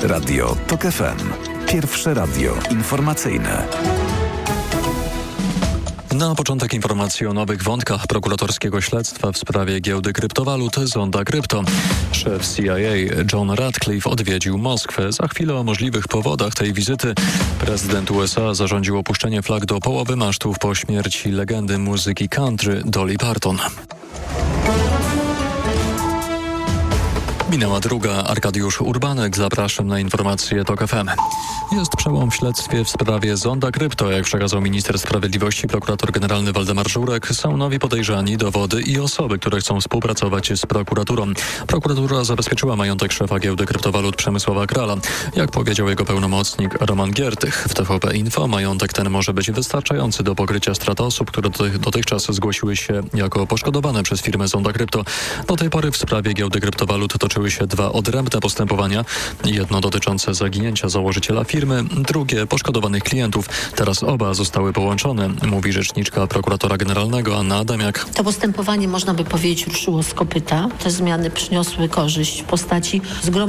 Radio TOK FM. Pierwsze radio informacyjne. Na początek informacji o nowych wątkach prokuratorskiego śledztwa w sprawie giełdy kryptowalut Zonda Krypto. Szef CIA John Ratcliffe odwiedził Moskwę. Za chwilę o możliwych powodach tej wizyty. Prezydent USA zarządził opuszczenie flag do połowy masztów po śmierci legendy muzyki country Dolly Parton. Minęła druga. Arkadiusz Urbanek. Zapraszam na informacje TOK FM. Jest przełom w śledztwie w sprawie Zonda Krypto. Jak przekazał minister sprawiedliwości, prokurator generalny Waldemar Żurek, są nowi podejrzani, dowody i osoby, które chcą współpracować z prokuraturą. Prokuratura zabezpieczyła majątek szefa giełdy kryptowalut Przemysława Krala. Jak powiedział jego pełnomocnik Roman Giertych w TVP Info, majątek ten może być wystarczający do pokrycia strat osób, które dotychczas zgłosiły się jako poszkodowane przez firmę Zonda Krypto. Do tej pory w sprawie giełdy kryptowalut toczyły się dwa odrębne postępowania. Jedno dotyczące zaginięcia założyciela firmy, drugie poszkodowanych klientów. Teraz oba zostały połączone, mówi rzeczniczka prokuratora generalnego Anna Adamiak. To postępowanie, można by powiedzieć, ruszyło z kopyta. Te zmiany przyniosły korzyść w postaci zgromadzenia